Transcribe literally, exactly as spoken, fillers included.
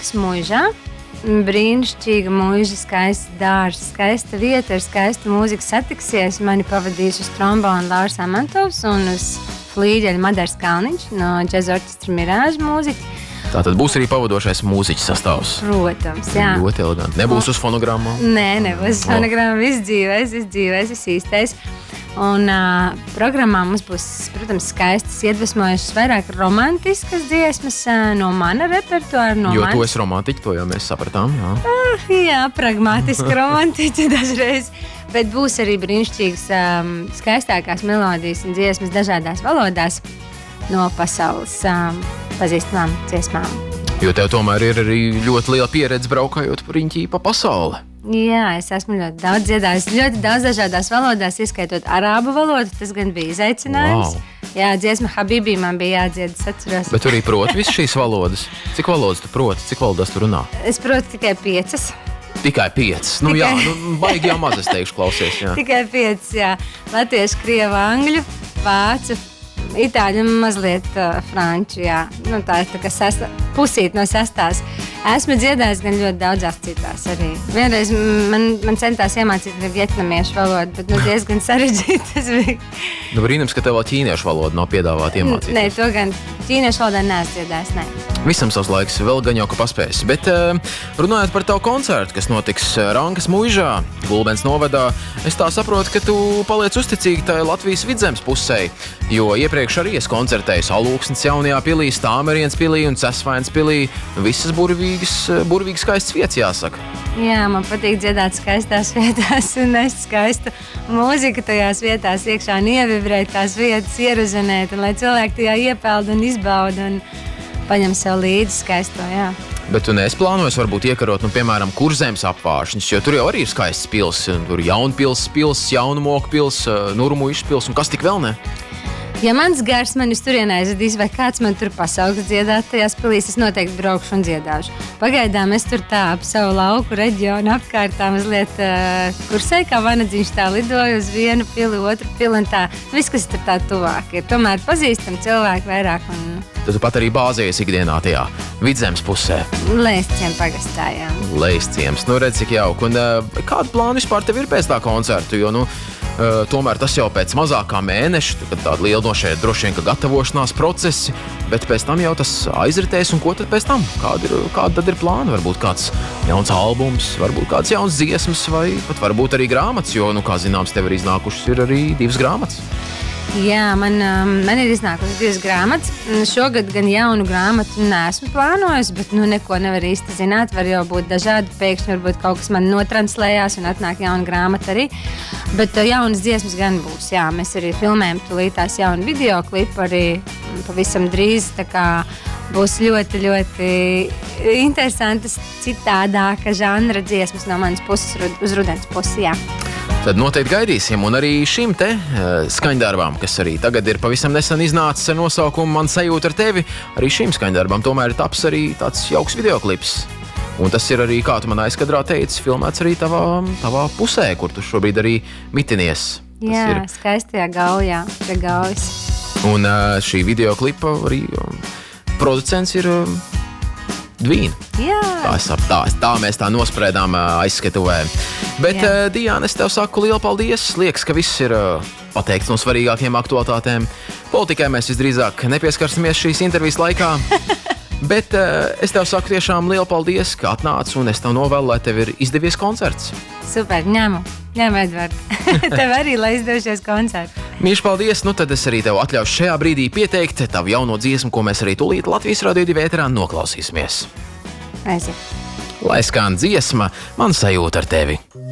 Rīgas muižā. Brīnišķīga muiža, skaists dārzs, skaista vieta ar skaistu mūziku satiksies. Mani pavadīs uz trombonu Lauris Amantovs un uz flīģeļa Madars Kalniņš no džeza orķestra Mirāža mūziķi. Tātad būs arī pavadošais mūziķis sastāvs. Protams, jā. Ļoti eleganti. Nebūs uz fonogrammu? Nē, nebūs uz fonogrammu. Viss dzīvēs, viss dzīvēs, viss īstais. Un uh, programmā mums būs, protams, skaistas, iedvesmojušas, vairāk romantiskas dziesmas uh, no mana repertuāra. No jo manas... tu esi romantiķi, to jau mēs sapratām. Jā, uh, jā pragmatiski romantiķi dažreiz. Bet būs arī brīnišķīgas, um, skaistākās melodijas un dziesmas dažādās valodās no pasaules um, pazīstamām dziesmām. Jo tev tomēr ir arī ļoti liela pieredze braukājot par riņķī pa pasauli. Jā, es esmu ļoti daudz dziedājis, ļoti daudz dažādās valodās, ieskaitot arābu valodu. Tas gan bija izaicinājums. Wow. Jā, dziesma Habibī man bija jādzied, es atceros. Bet tu arī proti visas šīs valodas? Cik valodas tu proti? Cik valodās tu runā? Es protu tikai piecas. Tikai piecas. Nu tikai... jā, nu, baigi jau maz, es teikšu, klausies. Jā. Tikai piecas, jā. Latviešu, krievu, angļu, vācu, itāļu un mazliet uh, franču, jā. Nu, tā ir tā kā sesta, pusīt no sestās. Esmu dziedājis gan ļoti daudzās citās arī. Vienreiz man, man centās iemācīt vietnamiešu valodu, bet nu, diezgan sarežģīti tas bija. Nu, brīnums, ka tev vēl ķīniešu valodu nav piedāvāt iemācīt. Nē, to gan ķīniešu valodā neesmu dziedājis, nē. Visam savs laiks, vēl gan jau, ka paspēs. Bet runājot par tavu koncertu, kas notiks Rankas muižā, Gulbens novadā, es tā saprotu, ka tu paliec uzticīgi tai Latvijas Vidzemes pusē, jo iepriekš arī es koncertēju Alūksnes jaunajā pilī, Stāmerienes pilī un Cesvainas pilī. Visas burvīgas, burvīgi skaists vietas, jāsaka. Jā, man patīk dziedāt skaistās vietās un nest skaistu mūziku tajās vietās iekšā un ievibrēt tās vietas, ieruzanēt, un lai cilvēki tajā iepeld un izbauda un paņem sev līdzi skaisto, jā. Bet tu neesi plānojis varbūt iekarot, nu, piemēram, Kurzemes apvāršņus, jo tur jau arī ir skaists pils, tur Jaunpils pils, Jaunmoka pils, Nurmuišas pils un kas tik vēl ne? Ja mans gars man uz turienē aizvedīs, vai kāds man tur pasauks dziedāt tajās pilīs, es noteikti braukšu un dziedāšu. Pagaidām es tur tā ap savu lauku reģionu apkārtā mazliet uh, kursēju, kā vanadziņš tā lidoju uz vienu pili, otru pili un tā. Viss, kas tur tā tuvāk ir. Tomēr pazīstam cilvēku vairāk un... Tad tu pat arī bāzējies ikdienā tajā Vidzemes pusē. Leisciem pagastā, jā. Leisciems. Nu, redz, cik jauki. Un uh, kādu plānu vispār tev ir pēc tā koncertu? Jo, nu, uh, tomēr tas jau pēc mazākā mēneša, kad tāda liela nošķiet droši vien, ka gatavošanās procesi, bet pēc tam jau tas aizritēs, un ko tad pēc tam? Kāda, ir, kāda tad ir plāna? Varbūt kāds jauns albums, varbūt kāds jauns dziesmas, vai pat varbūt arī grāmatas, jo, nu, kā zināms, tev ir iznākušas ir arī divas grāmatas. Jā, man, man ir iznākusi divas grāmatas. Šogad gan jaunu grāmatu neesmu plānojis, bet nu, neko nevar īsti zināt. Var jau būt dažādi, pēkšņi varbūt kaut kas man notranslējās un atnāk jauna grāmata arī. Bet jaunas dziesmas gan būs. Jā, mēs arī filmējam tulītās jaunu videoklipu arī pavisam drīz. Tā kā būs ļoti, ļoti interesantas, citādāka žanra dziesmas no manas puses uz rudens pusi, jā. Tad noteikti gaidīsim, un arī šim te uh, skaņdarbām, kas arī tagad ir pavisam nesen iznācis ar nosaukumu Man sajūta ar tevi, arī šim skaņdarbām tomēr ir taps arī tāds jauks videoklips. Un tas ir arī, kā tu man aizkadrā teici, filmēts arī tavā, tavā pusē, kur tu šobrīd arī mitinies. Jā, ir... skaistajā gaujā, pie gaujas. Un uh, šī videoklipa arī um, producents ir... Um, Dvīna. Jā. Tā, tā, tā mēs tā nosprēdām aizskatuvē. Bet, uh, Diana, es tev saku lielu paldies. Liekas, ka viss ir uh, pateikts no svarīgākiem aktualitātēm. Politikai mēs visdrīzāk nepieskarsimies šīs intervijas laikā. Bet uh, es tev saku tiešām lielu paldies, ka atnāc, un es tev novēlu, lai tev ir izdevies koncerts. Super, ņemu. Ņem, Edvard. Tev arī, lai izdevušies koncerts. Mīļš, paldies. Nu tad es arī tev atļaušu šajā brīdī pieteikt tavu jauno dziesmu, ko mēs arī tūlīt Latvijas Radio divi ēterā noklausīsimies. Aiziet. Lai skan dziesma Man sajūta ar tevi.